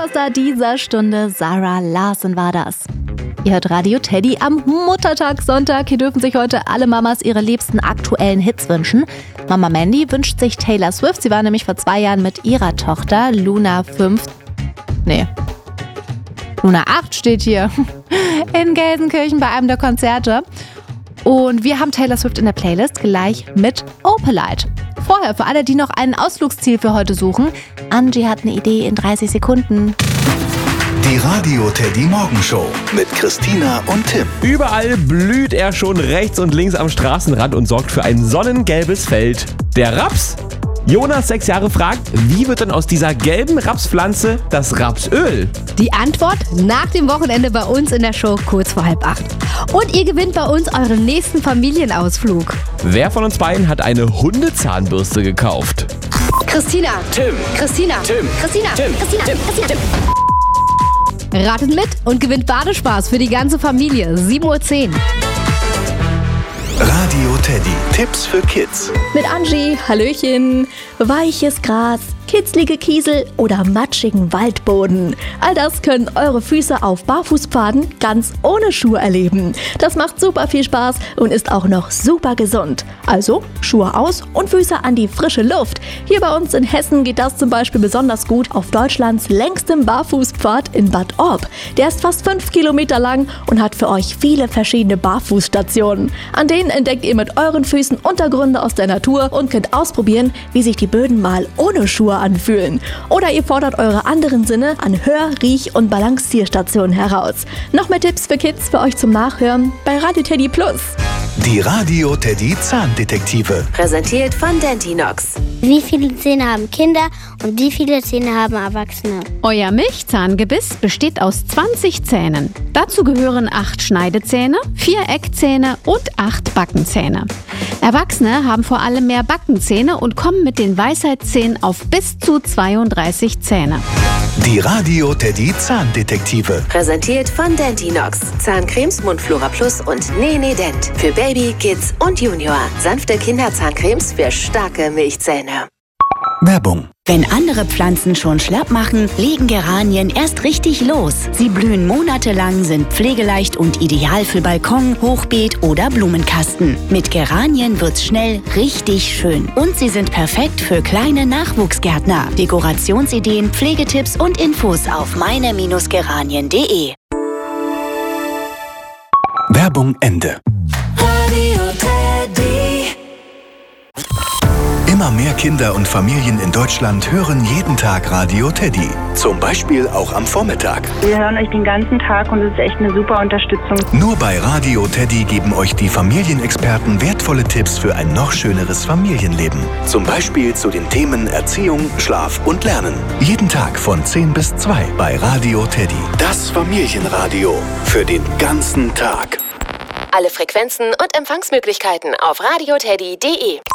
Superstar dieser Stunde, Zara Larsson war das. Ihr hört Radio Teddy am Muttertagssonntag. Hier dürfen sich heute alle Mamas ihre liebsten aktuellen Hits wünschen. Mama Mandy wünscht sich Taylor Swift. Sie war nämlich vor 2 Jahren mit ihrer Tochter Luna 8 steht hier, in Gelsenkirchen bei einem der Konzerte. Und wir haben Taylor Swift in der Playlist gleich mit Opalite. Vorher, für alle, die noch ein Ausflugsziel für heute suchen, Angie hat eine Idee in 30 Sekunden. Die Radio Teddy Morgenshow mit Christina und Tim. Überall blüht er schon rechts und links am Straßenrand und sorgt für ein sonnengelbes Feld. Der Raps? Jonas, 6 Jahre, fragt, wie wird denn aus dieser gelben Rapspflanze das Rapsöl? Die Antwort nach dem Wochenende bei uns in der Show kurz vor 7:30. Und ihr gewinnt bei uns euren nächsten Familienausflug. Wer von uns beiden hat eine Hundezahnbürste gekauft? Christina. Tim. Christina. Tim. Christina. Tim. Christina. Tim. Christina. Tim. Ratet mit und gewinnt Badespaß für die ganze Familie. 7:10 Uhr. Radio Teddy. Tipps für Kids. Mit Angie, Hallöchen. Weiches Gras, kitzlige Kiesel oder matschigen Waldboden. All das können eure Füße auf Barfußpfaden ganz ohne Schuhe erleben. Das macht super viel Spaß und ist auch noch super gesund. Also Schuhe aus und Füße an die frische Luft. Hier bei uns in Hessen geht das zum Beispiel besonders gut auf Deutschlands längstem Barfußpfad in Bad Orb. Der ist fast 5 Kilometer lang und hat für euch viele verschiedene Barfußstationen. An denen entdeckt ihr mit euren Füßen Untergründe aus der Natur und könnt ausprobieren, wie sich die Böden mal ohne Schuhe anfühlen. Oder ihr fordert eure anderen Sinne an Hör-, Riech- und Balancierstationen heraus. Noch mehr Tipps für Kids für euch zum Nachhören bei Radio Teddy Plus. Die Radio Teddy Zahndetektive. Präsentiert von Dentinox. Wie viele Zähne haben Kinder und wie viele Zähne haben Erwachsene? Euer Milchzahngebiss besteht aus 20 Zähnen. Dazu gehören 8 Schneidezähne, 4 Eckzähne und 8 Backenzähne. Erwachsene haben vor allem mehr Backenzähne und kommen mit den Weisheitszähnen auf bis zu 32 Zähne. Die Radio Teddy Zahndetektive. Präsentiert von Dentinox. Zahncremes Mundflora Plus und Nene Dent. Für Baby, Kids und Junior. Sanfte Kinderzahncremes für starke Milchzähne. Werbung. Wenn andere Pflanzen schon schlapp machen, legen Geranien erst richtig los. Sie blühen monatelang, sind pflegeleicht und ideal für Balkon, Hochbeet oder Blumenkasten. Mit Geranien wird's schnell richtig schön. Und sie sind perfekt für kleine Nachwuchsgärtner. Dekorationsideen, Pflegetipps und Infos auf meine-geranien.de. Werbung Ende. Radio Teddy. Immer mehr Kinder und Familien in Deutschland hören jeden Tag Radio Teddy. Zum Beispiel auch am Vormittag. Wir hören euch den ganzen Tag und es ist echt eine super Unterstützung. Nur bei Radio Teddy geben euch die Familienexperten wertvolle Tipps für ein noch schöneres Familienleben. Zum Beispiel zu den Themen Erziehung, Schlaf und Lernen. Jeden Tag von 10 bis 2 bei Radio Teddy. Das Familienradio für den ganzen Tag. Alle Frequenzen und Empfangsmöglichkeiten auf radioteddy.de.